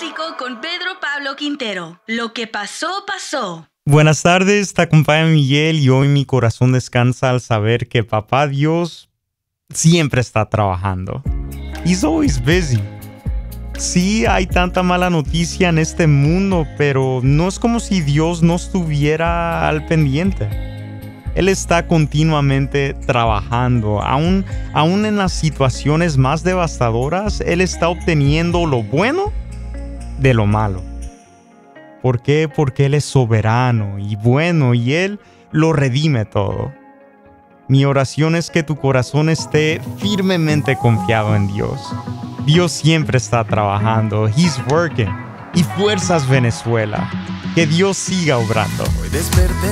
México con Pedro Pablo Quintero. Lo que pasó, pasó. Buenas tardes, te acompaña Miguel y hoy mi corazón descansa al saber que Papá Dios siempre está trabajando. He's always busy. Sí, hay tanta mala noticia en este mundo, pero no es como si Dios no estuviera al pendiente. Él está continuamente trabajando, aún en las situaciones más devastadoras, Él está obteniendo lo bueno de lo malo. ¿Por qué? Porque Él es soberano y bueno y Él lo redime todo. Mi oración es que tu corazón esté firmemente confiado en Dios. Dios siempre está trabajando. He's working. Y fuerzas Venezuela. Que Dios siga obrando.